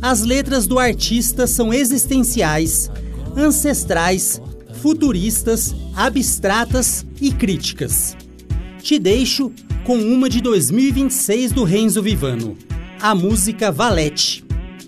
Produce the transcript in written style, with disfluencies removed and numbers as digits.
As letras do artista são existenciais, ancestrais, futuristas, abstratas e críticas. Te deixo com uma de 2026 do Renzo Vivano, a música Valete.